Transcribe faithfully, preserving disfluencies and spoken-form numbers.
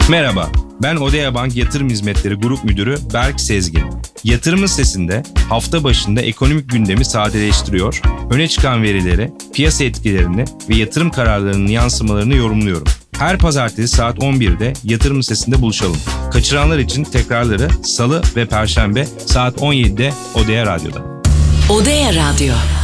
Merhaba, ben Odea Bank Yatırım Hizmetleri Grup Müdürü Berk Sezgin. Yatırımın Sesi'nde hafta başında ekonomik gündemi sadeleştiriyor, öne çıkan verileri, piyasa etkilerini ve yatırım kararlarının yansımalarını yorumluyorum. Her pazartesi saat on birde Yatırım Sesi'nde buluşalım. Kaçıranlar için tekrarları Salı ve Perşembe saat on yedide Odea Radyo'da. Odea Radyo.